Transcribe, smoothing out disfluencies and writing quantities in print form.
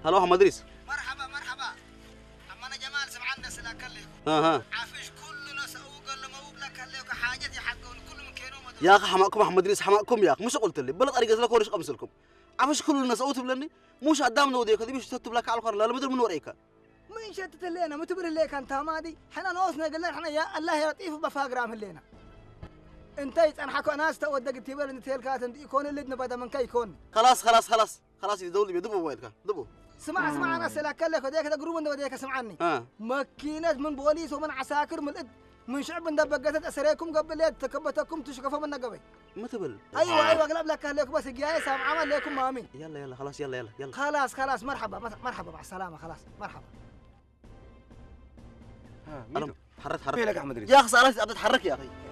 هلا محمد ادريس. مرحبا مرحبا. اما انا جمال سمعنا سلاك لكم. ها عافيش كلنا سوق ولا ما لك لك حاجتي حقون كل من كانوا يا اخي حماكم محمد ادريس حماكم يا اخي مش قلت لي بلد اريق لك ورش امثلكم عافيش كل الناس اوت بلني مش قدامنا وديك هذه مش تكتب لك على القرن لا مدري من وريك من شتت لنا متبر لك انت مادي حنا نوصنا قلنا احنا يا الله يا لطيف بفاقرام لنا انتيت انا حكو ناس تودق تيبل انت تلكات يكون اللي نبدا من كي يكون خلاص يدول بيدبوا وينك دبوا اسمع انا سلاك لك وديك تقرب من وديك سمعني ماكينات من بوليس ومن عساكر من الإد من شعب دبقت اسريكم قبل لا تكبتكم تشقفوا من قبل متبل ايوه اقلب لك اهلك بس جاي سام عمل لكم مامي يلا خلاص يلا خلاص مرحبا مع السلامه خلاص مرحبا حرك فينك احمد يا اخي صارت اتحرك يا اخي